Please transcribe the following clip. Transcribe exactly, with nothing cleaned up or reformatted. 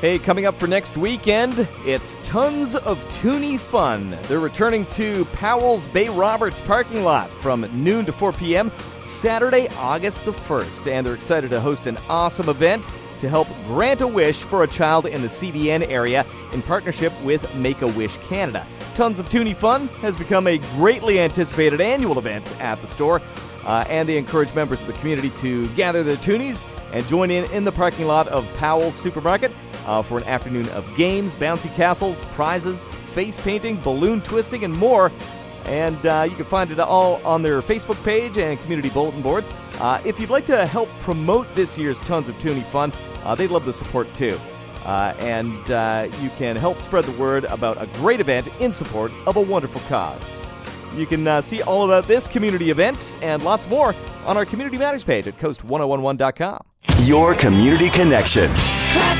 Hey, coming up for next weekend, it's Tons of Toonie Fun. They're returning to Powell's Bay Roberts parking lot from noon to four p.m. Saturday, August the first. And they're excited to host an awesome event to help grant a wish for a child in the C B N area in partnership with Make-A-Wish Canada. Tons of Toonie Fun has become a greatly anticipated annual event at the store, uh, and they encourage members of the community to gather their toonies and join in in the parking lot of Powell's Supermarket uh, for an afternoon of games, bouncy castles, prizes, face painting, balloon twisting, and more. And uh, you can find it all on their Facebook page and community bulletin boards. Uh, if you'd like to help promote this year's Tons of Toonie Fun, uh, they'd love the support too. Uh, and uh, you can help spread the word about a great event in support of a wonderful cause. You can uh, see all about this community event and lots more on our Community Matters page at coast ten eleven dot com. Your community connection. Classic